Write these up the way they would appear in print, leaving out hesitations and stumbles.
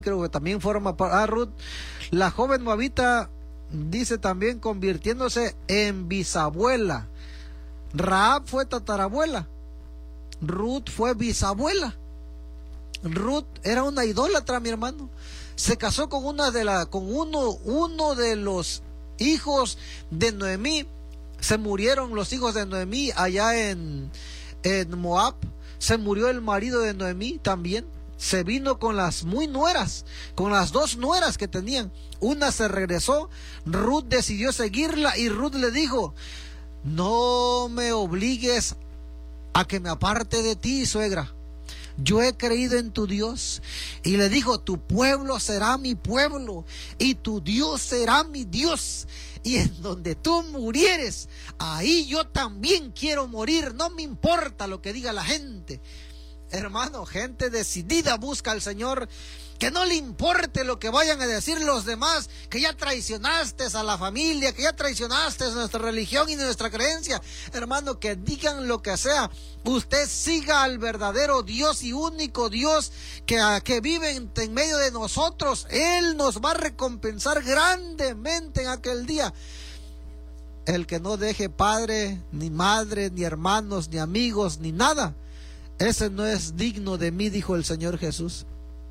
creo que también forma parte. Ruth, la joven moabita, dice también convirtiéndose en bisabuela. Rahab fue tatarabuela, Ruth fue bisabuela. Ruth era una idólatra, mi hermano. Se casó con uno de los hijos de Noemí. Se murieron los hijos de Noemí allá en Moab. Se murió el marido de Noemí también. Se vino con las nueras, con las dos nueras que tenían. Una se regresó, Ruth decidió seguirla y Ruth le dijo: no me obligues a que me aparte de ti, suegra. Yo he creído en tu Dios. Y le dijo: tu pueblo será mi pueblo y tu Dios será mi Dios. Y en donde tú murieres, ahí yo también quiero morir. No me importa lo que diga la gente. Hermano, gente decidida busca al Señor. Que no le importe lo que vayan a decir los demás, que ya traicionaste a la familia, que ya traicionaste a nuestra religión y nuestra creencia. Hermano, que digan lo que sea, usted siga al verdadero Dios y único Dios que vive en medio de nosotros. Él nos va a recompensar grandemente en aquel día. El que no deje padre, ni madre, ni hermanos, ni amigos, ni nada, ese no es digno de mí, dijo el Señor Jesús.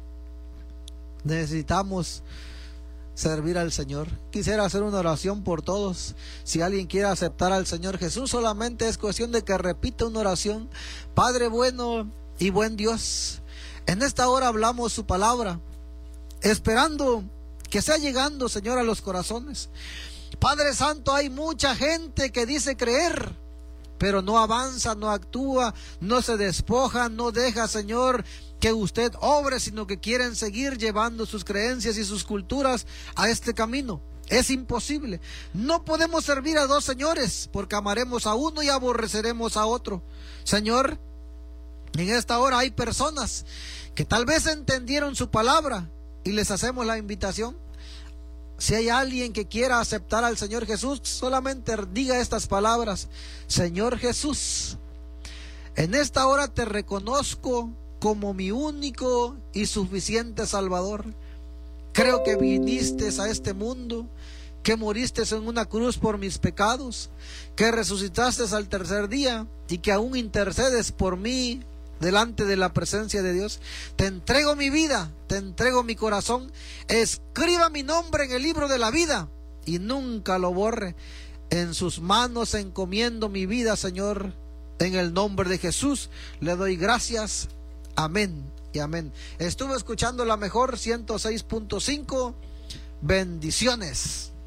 Necesitamos servir al Señor. Quisiera hacer una oración por todos. Si alguien quiere aceptar al Señor Jesús, solamente es cuestión de que repita una oración. Padre bueno y buen Dios, en esta hora hablamos su palabra, esperando que sea llegando, Señor, a los corazones. Padre Santo, hay mucha gente que dice creer, pero no avanza, no actúa, no se despoja, no deja, Señor, que usted obre, sino que quieren seguir llevando sus creencias y sus culturas a este camino. Es imposible. No podemos servir a dos señores, porque amaremos a uno y aborreceremos a otro. Señor, en esta hora hay personas que tal vez entendieron su palabra y les hacemos la invitación. Si hay alguien que quiera aceptar al Señor Jesús, solamente diga estas palabras: Señor Jesús, en esta hora te reconozco como mi único y suficiente Salvador. Creo que viniste a este mundo, que moriste en una cruz por mis pecados, que resucitaste al tercer día y que aún intercedes por mí delante de la presencia de Dios. Te entrego mi vida, te entrego mi corazón. Escriba mi nombre en el libro de la vida y nunca lo borre. En sus manos encomiendo mi vida, Señor. En el nombre de Jesús le doy gracias. Amén y amén. Estuve escuchando la mejor 106.5. Bendiciones.